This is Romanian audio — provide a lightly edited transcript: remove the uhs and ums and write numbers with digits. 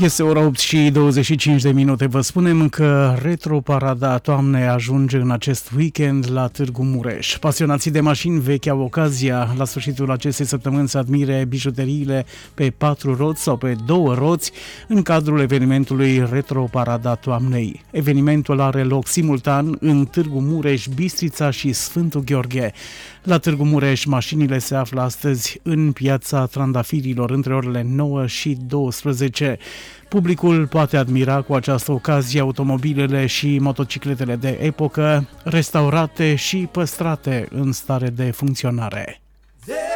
Este ora 8 și 25 de minute. Vă spunem că retroparada toamnei ajunge în acest weekend la Târgu Mureș. Pasionații de mașini vechi au ocazia la sfârșitul acestei săptămâni să admire bijuteriile pe 4 roți sau pe 2 roți în cadrul evenimentului Retroparada toamnei. Evenimentul are loc simultan în Târgu Mureș, Bistrița și Sfântul Gheorghe. La Târgu Mureș, mașinile se află astăzi în piața Trandafirilor între orele 9 și 12. Publicul poate admira cu această ocazie automobilele și motocicletele de epocă, restaurate și păstrate în stare de funcționare.